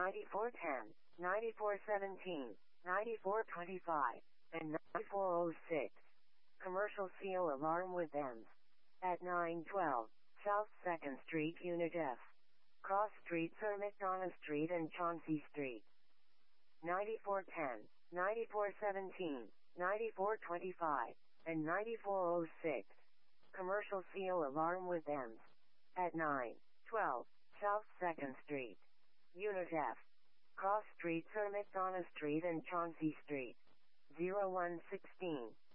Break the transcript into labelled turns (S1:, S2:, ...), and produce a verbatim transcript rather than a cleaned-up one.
S1: ninety-four ten, ninety-four seventeen, ninety-four twenty-five, and ninety-four oh six. Commercial seal alarm with ends. At nine twelve, South second Street Unit F. Cross Street Sir McDonough Street and Chauncey Street. ninety-four ten, ninety-four seventeen, ninety-four twenty-five, and ninety-four oh six. Commercial seal alarm with ends. At nine twelve, South second Street. Unit F. Cross Street Sir McDonough Street and Chauncey Street. zero one sixteen.